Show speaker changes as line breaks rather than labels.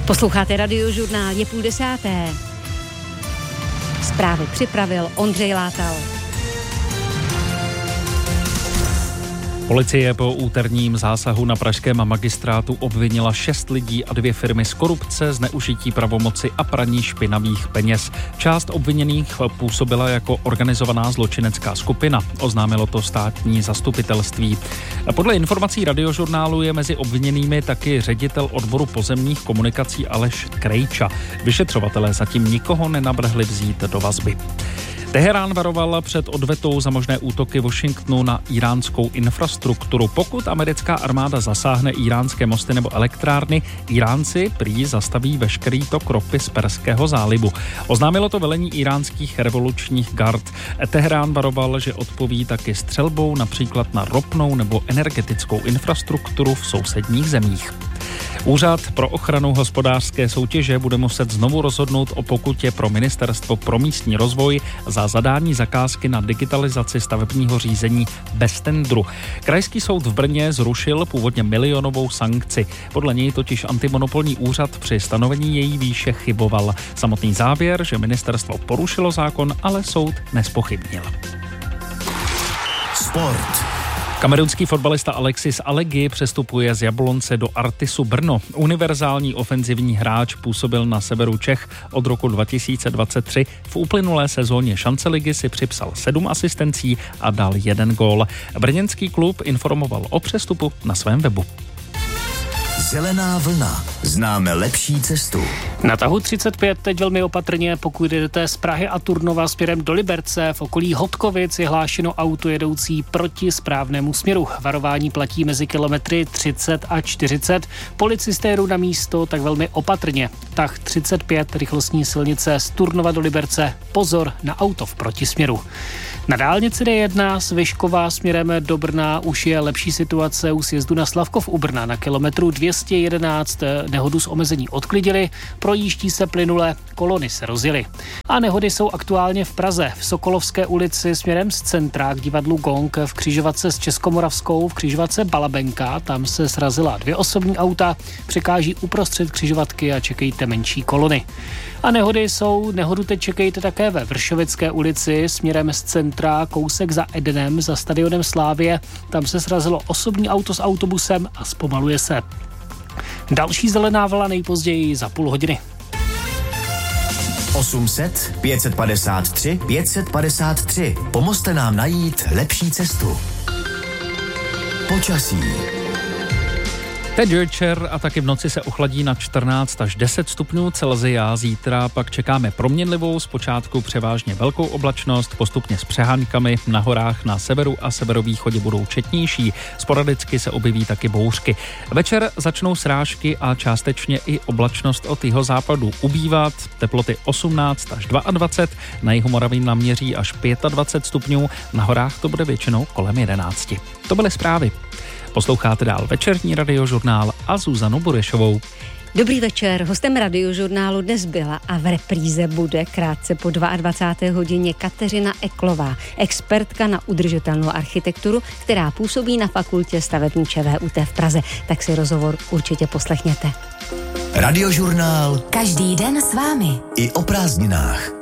Posloucháte Radiožurnál, je 9:30. Zprávy připravil Ondřej Látal.
Policie po úterním zásahu na pražském magistrátu obvinila 6 lidí a 2 firmy z korupce, zneužití pravomoci a praní špinavých peněz. Část obviněných působila jako organizovaná zločinecká skupina, oznámilo to státní zastupitelství. Podle informací Radiožurnálu je mezi obviněnými taky ředitel odboru pozemních komunikací Aleš Krejča. Vyšetřovatelé zatím nikoho nenavrhli vzít do vazby. Teherán varoval před odvetou za možné útoky Washingtonu na iránskou infrastrukturu. Pokud americká armáda zasáhne iránské mosty nebo elektrárny, Iránci prý zastaví veškerý tok ropy z Perského zálivu. Oznámilo to velení iránských revolučních gard. Teherán varoval, že odpoví taky střelbou například na ropnou nebo energetickou infrastrukturu v sousedních zemích. Úřad pro ochranu hospodářské soutěže bude muset znovu rozhodnout o pokutě pro Ministerstvo pro místní rozvoj za zadání zakázky na digitalizaci stavebního řízení bez tendru. Krajský soud v Brně zrušil původně milionovou sankci. Podle něj totiž antimonopolní úřad při stanovení její výše chyboval. Samotný závěr, že ministerstvo porušilo zákon, ale soud nezpochybnil.
Sport.
Kamerunský fotbalista Alexis Alegi přestupuje z Jablonce do Artisu Brno. Univerzální ofenzivní hráč působil na severu Čech od roku 2023. V uplynulé sezóně Šanceligy si připsal 7 asistencí a dal 1 gól. Brněnský klub informoval o přestupu na svém webu.
Zelená vlna. Známe lepší cestu.
Na tahu 35 teď velmi opatrně, pokud jdete z Prahy a Turnova směrem do Liberce. V okolí Hodkovic je hlášeno auto jedoucí proti správnému směru. Varování platí mezi kilometry 30 a 40. Policisté jdou na místo tak velmi opatrně. Tah 35, rychlostní silnice z Turnova do Liberce. Pozor na auto v protisměru. Na dálnici D1 z Vyškova směrem do Brna už je lepší situace u sjezdu na Slavkov u Brna. Na kilometru 211 nehodu s omezení odklidili, projíždí se plynule, kolony se rozjely. A nehody jsou aktuálně v Praze. V Sokolovské ulici směrem z centra k divadlu Gong v křižovatce s Českomoravskou, v křižovatce Balabenka, tam se srazila 2 osobní auta, překáží uprostřed křižovatky a čekejte menší kolony. A nehodu teď čekejte také ve Vršovické ulici směrem z centra, kousek za Edenem, za stadionem Slávie. Tam se srazilo osobní auto s autobusem a zpomaluje se. Další zelená vlna nejpozději za půl hodiny.
800 553 553. Pomozte nám najít lepší cestu. Počasí.
Teď večer a taky v noci se ochladí na 14 až 10 stupňů Celsia. Zítra pak čekáme proměnlivou, zpočátku převážně velkou oblačnost, postupně s přeháňkami. Na horách na severu a severovýchodě budou četnější. Sporadicky se objeví taky bouřky. Večer začnou srážky a částečně i oblačnost od jihozápadu ubývat. Teploty 18 až 22, na jihu Moravy naměří až 25 stupňů, na horách to bude většinou kolem 11. To byly zprávy. Posloucháte dál večerní Radiožurnál a Zuzanu Burešovou.
Dobrý večer, hostem Radiožurnálu dnes byla a v repríze bude krátce po 22. hodině Kateřina Eklová, expertka na udržitelnou architekturu, která působí na fakultě stavební ČVUT v Praze. Tak si rozhovor určitě poslechněte.
Radiožurnál.
Každý den s vámi.
I o prázdninách.